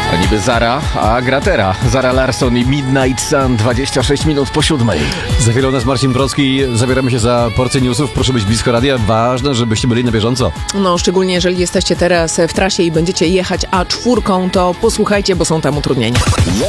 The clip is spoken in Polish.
To niby Zara, a Gratera. Zara Larsson i Midnight Sun, 26 minut po 7. Za chwilę u nas Marcin Wrocki. Zabieramy się za porcję newsów. Proszę być blisko radia. Ważne, żebyście byli na bieżąco. No, szczególnie jeżeli jesteście teraz w trasie i będziecie jechać A4, to posłuchajcie, bo są tam utrudnienia.